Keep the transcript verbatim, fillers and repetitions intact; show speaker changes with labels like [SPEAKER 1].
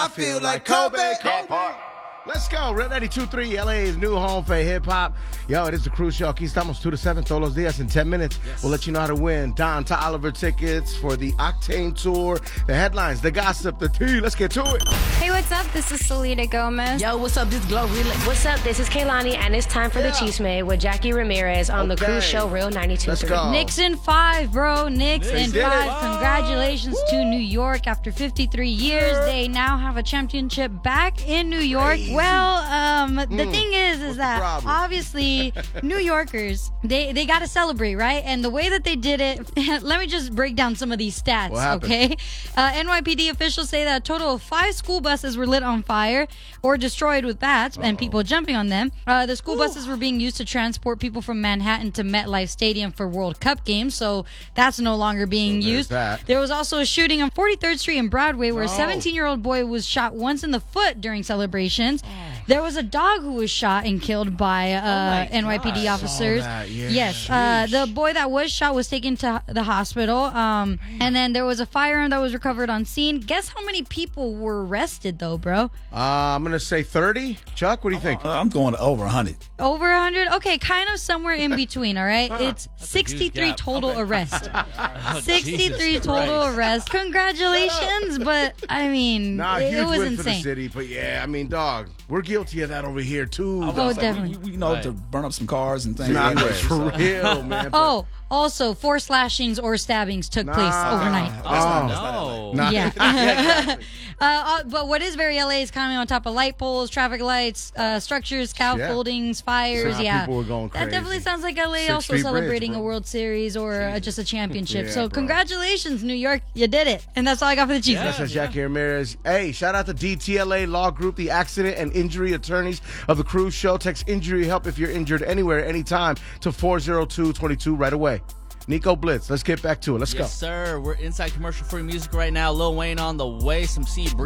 [SPEAKER 1] I feel like Kobe. Kobe. Let's go. Red ninety-two point three, L A's new home for hip-hop. Yo, it is the Cruise Show. Aquí estamos two to seven todos los días. In ten minutes, yes. We'll let you know how to win Don T. Oliver tickets for the Octane Tour. The headlines, the gossip, the tea. Let's get to it.
[SPEAKER 2] Hey, what's up? This is Selena Gomez.
[SPEAKER 3] Yo, what's up? This is Glorilla. What's up? This is Kaylani, and it's time for yeah. the Chisme with Jackie Ramirez on okay. the Cruise Show Real ninety-two point three.
[SPEAKER 1] Let's go.
[SPEAKER 2] Knicks in five, bro. Knicks in five. It. Congratulations Woo. to New York. After fifty-three years, they now have a championship back in New York. Crazy. Well, um, the mm. thing is, is What's that obviously New Yorkers, they, they got to celebrate, right? And the way that they did it, let me just break down some of these stats, okay? Uh, N Y P D officials say that a total of five school buses were lit on fire or destroyed with bats Uh-oh. and people jumping on them. Uh, the school Ooh. buses were being used to transport people from Manhattan to MetLife Stadium for World Cup games, so that's no longer being so used. That. There was also a shooting on forty-third Street and Broadway where oh. a seventeen-year-old boy was shot once in the foot during celebrations. Oh. There was a dog who was shot and killed by uh, oh N Y P D God. officers.
[SPEAKER 1] That, yeah.
[SPEAKER 2] Yes, uh, the boy that was shot was taken to the hospital, um, and then there was a firearm that was recovered on scene. Guess how many people were arrested, though, bro?
[SPEAKER 1] Uh, I'm gonna say thirty. Chuck, what do you think?
[SPEAKER 4] Uh, I'm going to over one hundred.
[SPEAKER 2] Over one hundred? Okay, kind of somewhere in between, all right? It's sixty-three total okay. arrests.
[SPEAKER 5] oh,
[SPEAKER 2] sixty-three
[SPEAKER 5] Jesus
[SPEAKER 2] total
[SPEAKER 5] Christ.
[SPEAKER 2] arrests. Congratulations, but, I mean,
[SPEAKER 1] nah,
[SPEAKER 2] it,
[SPEAKER 1] huge
[SPEAKER 2] it was
[SPEAKER 1] win
[SPEAKER 2] insane.
[SPEAKER 1] For the city, but yeah, I mean, dog, we're guilty of that over here, too.
[SPEAKER 2] Oh,
[SPEAKER 4] like,
[SPEAKER 2] definitely.
[SPEAKER 4] We, we know
[SPEAKER 5] right.
[SPEAKER 4] to burn up some cars and things.
[SPEAKER 1] Nah,
[SPEAKER 4] anyway,
[SPEAKER 1] for
[SPEAKER 4] so.
[SPEAKER 1] real, man.
[SPEAKER 2] Oh, also, four slashings or stabbings took
[SPEAKER 1] nah,
[SPEAKER 2] place overnight.
[SPEAKER 1] Oh,
[SPEAKER 5] oh
[SPEAKER 1] no.
[SPEAKER 2] Yeah.
[SPEAKER 1] yeah exactly.
[SPEAKER 2] uh, but what is very L A is climbing on top of light poles, traffic lights, uh, structures, scaffoldings, fires.
[SPEAKER 1] So
[SPEAKER 2] yeah.
[SPEAKER 1] people were going crazy.
[SPEAKER 2] That definitely sounds like L A
[SPEAKER 1] Six
[SPEAKER 2] also
[SPEAKER 1] Feet
[SPEAKER 2] celebrating
[SPEAKER 1] Bridge,
[SPEAKER 2] a World Series or uh, just a championship.
[SPEAKER 1] yeah,
[SPEAKER 2] so
[SPEAKER 1] bro.
[SPEAKER 2] congratulations, New York. You did it. And that's all I got for the Chiefs.
[SPEAKER 5] Yeah.
[SPEAKER 1] That's Jackie Ramirez. Hey, shout out to D T L A Law Group, the accident and injury attorneys of the Cruise Show. Text injury help if you're injured anywhere, anytime to four oh two two two right away. Nico Blitz, let's get back to it. Let's
[SPEAKER 5] yes,
[SPEAKER 1] go.
[SPEAKER 5] Yes, sir. We're inside commercial-free music right now. Lil Wayne on the way. Some C. Breeze.